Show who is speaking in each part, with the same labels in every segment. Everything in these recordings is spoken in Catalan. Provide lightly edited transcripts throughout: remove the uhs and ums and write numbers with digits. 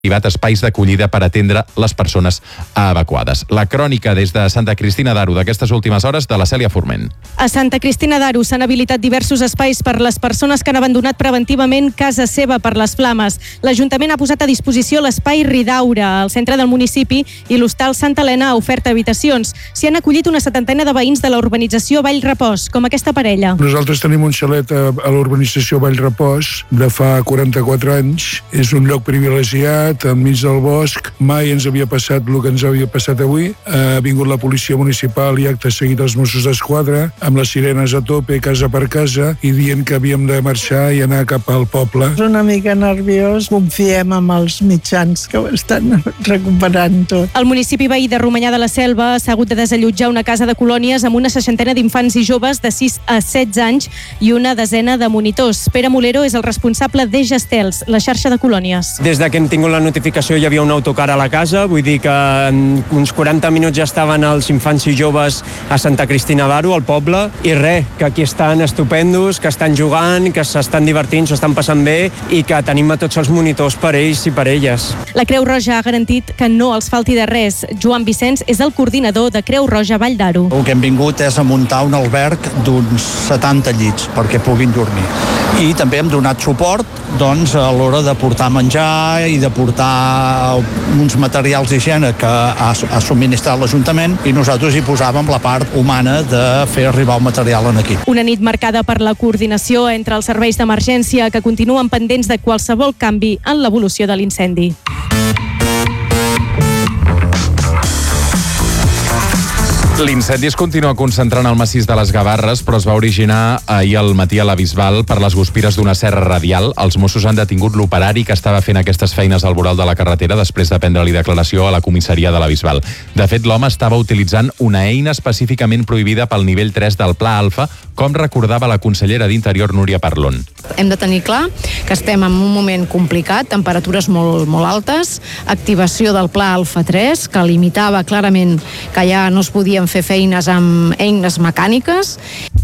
Speaker 1: privat espais d'acollida per atendre les persones evacuades. La crònica des de Santa Cristina d'Aro d'aquestes últimes hores de la Cèlia Forment.
Speaker 2: A Santa Cristina d'Aro s'han habilitat diversos espais per les persones que han abandonat preventivament casa seva per les flames. L'Ajuntament ha posat a disposició l'espai Ridaura, al centre del municipi, i l'Hostal Santa Helena ha ofert habitacions. S'hi han acollit una 70 de veïns de la urbanització Vall Repòs, com aquesta parella.
Speaker 3: Nosaltres tenim un xalet a l'urbanització Vall Repòs de fa 44 anys. És un lloc privilegiat, enmig del bosc. Mai ens havia passat el que ens havia passat avui. Ha vingut la policia municipal i acte seguit els Mossos d'Esquadra, amb les sirenes a tope, casa per casa, i dient que havíem de marxar i anar cap al poble.
Speaker 4: És una mica nerviós, confiem amb els mitjans que ho estan recuperant tot.
Speaker 2: El municipi veí de Romanyà de la Selva s'ha hagut de desallotjar una casa de colònies amb una 60 d'infants i joves de 6 a 16 anys i una desena de monitors. Pere Molero és el responsable de Gestels, la xarxa de colònies.
Speaker 5: Des que hem tingut la notificació hi havia un autocar a la casa, vull dir que en uns 40 minuts ja estaven els infants i joves a Santa Cristina d'Aro, al poble, i res, que aquí estan estupendos, que estan jugant, que s'estan divertint, s'ho estan passant bé i que tenim a tots els monitors per ells i per elles.
Speaker 2: La Creu Roja ha garantit que no els falti de res. Joan Vicenç és el coordinador de Creu Roja Vall d'Aro.
Speaker 6: El que hem vingut és a muntar un alberg d'uns 70 llits perquè puguin dormir. I també hem donat suport a l'hora de portar menjar i de portar uns materials d'higiene que ha subministrat l'Ajuntament, i nosaltres hi posàvem la part humana de fer arribar el material aquí.
Speaker 2: Una nit marcada per la coordinació entre els serveis d'emergència que continuen pendents de qualsevol canvi en l'evolució de l'incendi.
Speaker 1: L'incendi es continua concentrant al massís de les Gavarres, però es va originar ahir al matí a la Bisbal per les guspires d'una serra radial. Els Mossos han detingut l'operari que estava fent aquestes feines al voral de la carretera després de prendre-li declaració a la comissaria de la Bisbal. De fet, l'home estava utilitzant una eina específicament prohibida pel nivell 3 del Pla Alfa, com recordava la consellera d'Interior, Núria Parlon.
Speaker 7: Hem de tenir clar que estem en un moment complicat, temperatures molt altes, activació del Pla Alfa 3, que limitava clarament que ja no es podien fer feines amb eines mecàniques.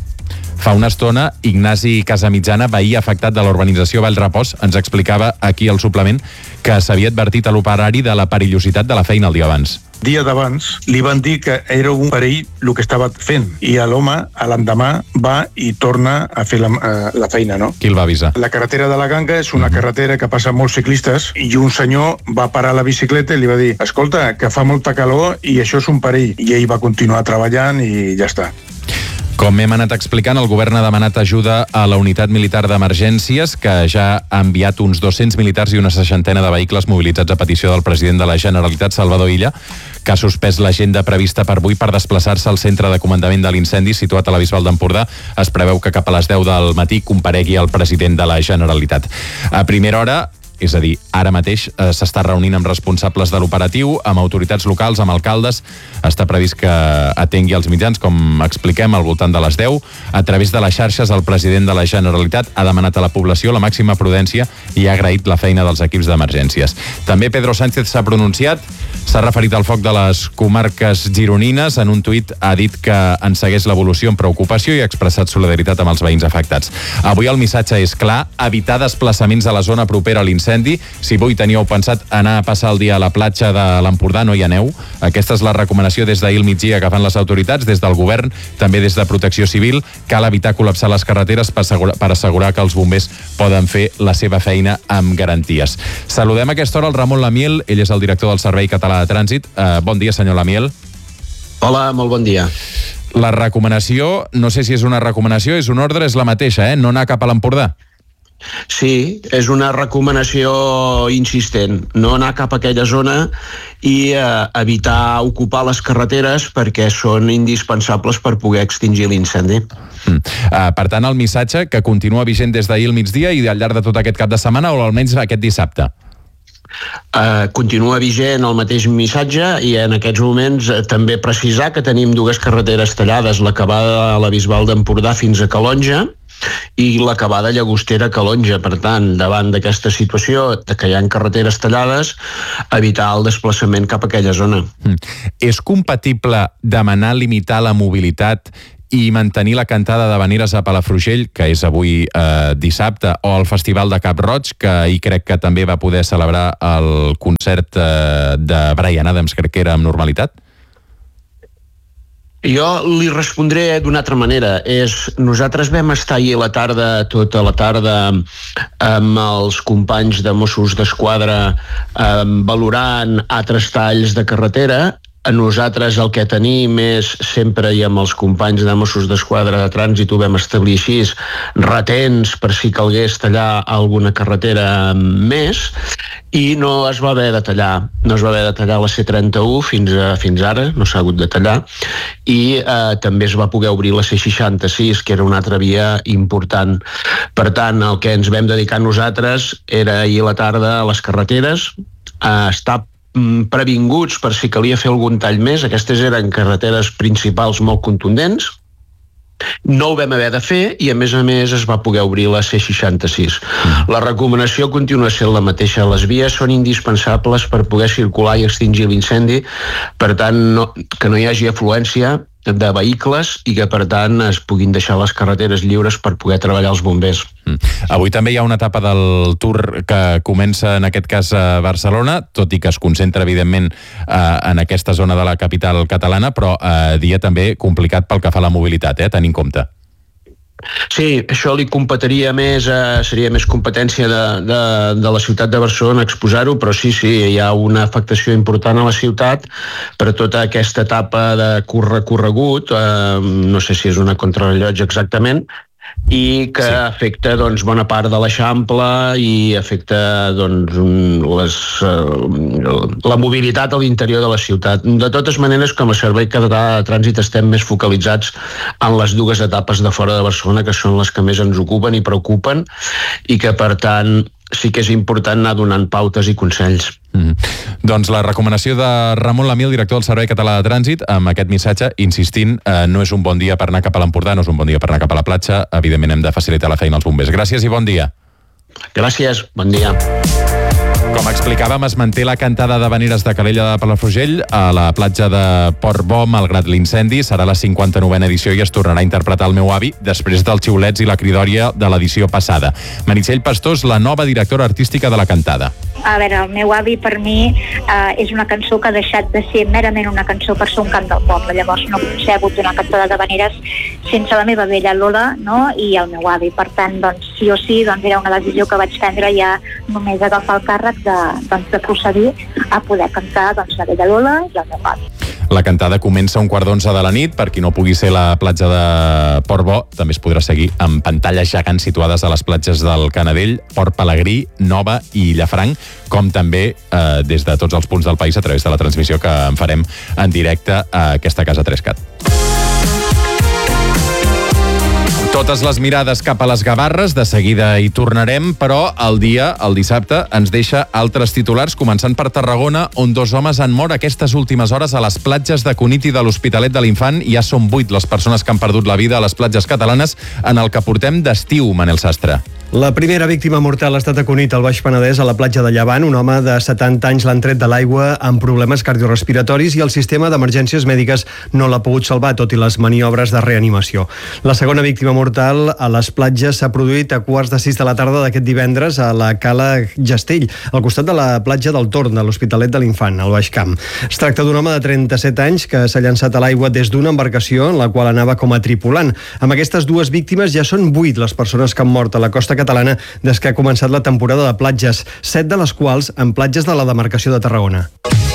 Speaker 1: Fa una estona, Ignasi Casamitjana, veí afectat de la urbanització Vall Repòs, ens explicava aquí al suplement que s'havia advertit a l'operari de la perillositat de la feina el dia abans.
Speaker 8: Dia d'abans li van dir que era un perill el que estava fent, i l'home a l'endemà va i torna a fer la feina, no?
Speaker 1: Qui el va avisar?
Speaker 8: La carretera de la Ganga és una carretera que passa molts ciclistes, i un senyor va parar la bicicleta i li va dir: escolta, que fa molta calor i això és un perill. I ell va continuar treballant i ja està.
Speaker 1: Com hem anat explicant, el govern ha demanat ajuda a la unitat militar d'emergències, que ja ha enviat uns 200 militars i una 60 de vehicles mobilitzats a petició del president de la Generalitat, Salvador Illa, que ha suspès l'agenda prevista per avui per desplaçar-se al centre de comandament de l'incendi situat a la Bisbal d'Empordà. Es preveu que cap a les 10 del matí comparegui el president de la Generalitat. A primera hora, és a dir, ara mateix s'està reunint amb responsables de l'operatiu, amb autoritats locals, amb alcaldes. Està previst que atengui els mitjans, com expliquem, al voltant de les 10. A través de les xarxes, el president de la Generalitat ha demanat a la població la màxima prudència i ha agraït la feina dels equips d'emergències. També Pedro Sánchez s'ha pronunciat, s'ha referit al foc de les comarques gironines. En un tuit ha dit que en segueix l'evolució amb preocupació i ha expressat solidaritat amb els veïns afectats. Avui el missatge és clar: evitar desplaçaments a la zona propera a l'incendi. Si avui teníeu pensat anar a passar el dia a la platja de l'Empordà, no hi aneu. Aquesta és la recomanació des d'ahir al migdia que fan les autoritats, des del govern, també des de Protecció Civil. Cal evitar col·lapsar les carreteres per assegurar que els bombers poden fer la seva feina amb garanties. Saludem a aquesta hora el Ramon Lamiel, ell és el director del Servei Català de Trànsit. Bon dia, senyor Lamiel.
Speaker 9: Hola, molt bon dia.
Speaker 1: La recomanació, no sé si és una recomanació, és un ordre, és la mateixa, no anar cap a l'Empordà.
Speaker 9: Sí, és una recomanació insistent, no anar cap a aquella zona i evitar ocupar les carreteres perquè són indispensables per poder extingir l'incendi.
Speaker 1: Per tant, el missatge que continua vigent des d'ahir al migdia i al llarg de tot aquest cap de setmana, o almenys aquest dissabte?
Speaker 9: Continua vigent el mateix missatge, i en aquests moments també precisar que tenim dues carreteres tallades, l'acabada a la Bisbal d'Empordà fins a Calonja i l'acabada Llagostera Calonja. Per tant, davant d'aquesta situació de que hi ha carreteres tallades, evitar el desplaçament cap a aquella zona.
Speaker 1: És compatible demanar limitar la mobilitat i mantenir la cantada d'havaneres a Palafrugell, que és avui dissabte, o el Festival de Cap-roig, que ahir crec que també va poder celebrar el concert de Bryan Adams, crec que era amb normalitat?
Speaker 9: Jo li respondré d'una altra manera. Nosaltres vam estar ahir a la tarda, tota la tarda, amb els companys de Mossos d'Esquadra valorant altres talls de carretera. Nosaltres el que tenim és sempre, i amb els companys de Mossos d'Esquadra de Trànsit ho vam establir així, retens per si calgués tallar alguna carretera més, i no es va haver de tallar. No es va haver de tallar la C31 fins ara, no s'ha hagut de tallar, i també es va poder obrir la C66, que era una altra via important. Per tant, el que ens vam dedicar nosaltres era ahir a la tarda a les carreteres, a estar previnguts per si calia fer algun tall més. Aquestes eren carreteres principals molt contundents. No ho vam haver de fer i, a més es va poder obrir la C66. La recomanació continua sent la mateixa. Les vies són indispensables per poder circular i extingir l'incendi, per tant, que no hi hagi afluència de vehicles i que, per tant, es puguin deixar les carreteres lliures per poder treballar els bombers.
Speaker 1: Avui també hi ha una etapa del Tour que comença, en aquest cas, a Barcelona, tot i que es concentra, evidentment, en aquesta zona de la capital catalana, però dia també complicat pel que fa a la mobilitat, tenint en compte.
Speaker 9: Sí, això li competiria més, seria més competència de la ciutat de Barcelona exposar-ho, però sí, hi ha una afectació important a la ciutat per tota aquesta etapa de recorregut, no sé si és una contrarrellotge exactament, i que afecta bona part de l'Eixample i afecta la mobilitat a l'interior de la ciutat. De totes maneres, com a Servei Català de Trànsit estem més focalitzats en les dues etapes de fora de Barcelona, que són les que més ens ocupen i preocupen, i que, per tant, sí que és important anar donant pautes i consells.
Speaker 1: Doncs la recomanació de Ramon Lamil, director del Servei Català de Trànsit, amb aquest missatge, insistint, no és un bon dia per anar cap a l'Empordà, no és un bon dia per anar cap a la platja, evidentment hem de facilitar la feina als bombers. Gràcies i bon dia.
Speaker 9: Gràcies, bon dia.
Speaker 1: Com explicàvem, es manté la cantada d'havaneres de Calella de Palafrugell a la platja de Portbó, malgrat l'incendi. Serà la 59a edició i es tornarà a interpretar El meu avi després dels xiulets i la cridòria de l'edició passada. Meritxell Pastós, la nova directora artística de la cantada.
Speaker 10: A veure, El meu avi per mi és una cançó que ha deixat de ser merament una cançó per ser un cant del poble. Llavors no concebo una cantada d'havaneres sense la meva vella Lola, no? I el meu avi. Per tant, sí o sí, era una decisió que vaig prendre ja només agafar el càrrec de procedir a poder cantar la vella Lola i el meu avi.
Speaker 1: La cantada comença a 11:15 de la nit. Per qui no pugui ser la platja de Portbó, també es podrà seguir amb pantalles gegants situades a les platges del Canadell, Port Pelegrí, Nova i Llafranc, com també des de tots els punts del país a través de la transmissió que en farem en directe a aquesta casa 3CAT. Totes les mirades cap a les Gavarres, de seguida hi tornarem, però el dissabte, ens deixa altres titulars, començant per Tarragona, on 2 homes han mort aquestes últimes hores a les platges de Cunit i de l'Hospitalet de l'Infant. Ja són 8 les persones que han perdut la vida a les platges catalanes en el que portem d'estiu, Manel Sastre.
Speaker 11: La primera víctima mortal ha estat a Cunit, al Baix Penedès, a la platja de Llevant. Un home de 70 anys l'han tret de l'aigua amb problemes cardiorespiratoris i el sistema d'emergències mèdiques no l'ha pogut salvar, tot i les maniobres de reanimació. La segona víctima mortal a les platges s'ha produït a 5:45 de la tarda d'aquest divendres a la Cala Gestell, al costat de la platja del Torn de l'Hospitalet de l'Infant, al Baix Camp. Es tracta d'un home de 37 anys que s'ha llançat a l'aigua des d'una embarcació en la qual anava com a tripulant. Amb aquestes 2 víctimes ja són 8 les persones que han mort a la costa catalana des que ha començat la temporada de platges, 7 de les quals en platges de la demarcació de Tarragona.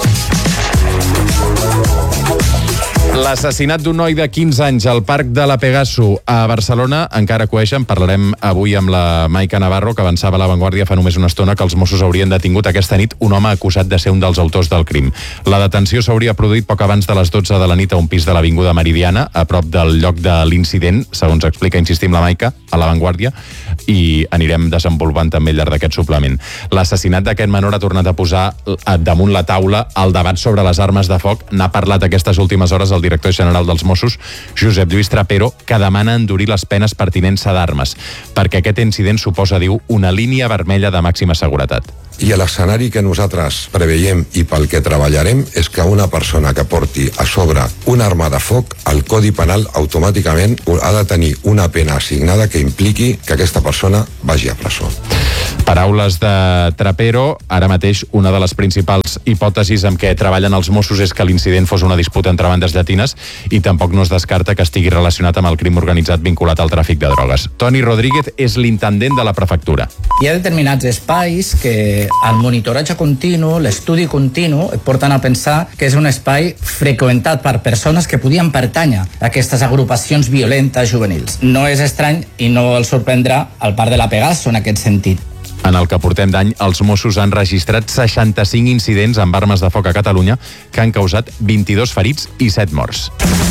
Speaker 1: L'assassinat d'un noi de 15 anys al Parc de la Pegaso a Barcelona encara coeixen. Parlarem avui amb la Maica Navarro, que avançava a La Vanguardia fa només una estona que els Mossos haurien detingut aquesta nit un home acusat de ser un dels autors del crim. La detenció s'hauria produït poc abans de les 12 de la nit a un pis de l'Avinguda Meridiana, a prop del lloc de l'incident, segons explica, insistim, la Maica, a La Vanguardia, i anirem desenvolupant també al llarg d'aquest suplement. L'assassinat d'aquest menor ha tornat a posar damunt la taula el debat sobre les armes de foc. N'ha parlat aquestes últimes hores el el director general dels Mossos, Josep Lluís Trapero, que demana endurir les penes per tinença d'armes, perquè aquest incident suposa, diu, una línia vermella de màxima seguretat.
Speaker 12: I l'escenari que nosaltres preveiem i pel que treballarem és que una persona que porti a sobre una arma de foc, el Codi Penal automàticament ha de tenir una pena assignada que impliqui que aquesta persona vagi a presó.
Speaker 1: Paraules de Trapero. Ara mateix una de les principals hipòtesis amb què treballen els Mossos és que l'incident fos una disputa entre bandes llatines i tampoc no es descarta que estigui relacionat amb el crim organitzat vinculat al tràfic de drogues. Toni Rodríguez és l'intendent de la prefectura.
Speaker 13: Hi ha determinats espais que el monitoratge continu, l'estudi continu, et porten a pensar que és un espai freqüentat per persones que podien pertànyer a aquestes agrupacions violentes juvenils. No és estrany i no el sorprendrà el parc de la Pegaso en aquest sentit.
Speaker 1: En el que portem d'any, els Mossos han registrat 65 incidents amb armes de foc a Catalunya que han causat 22 ferits i 7 morts.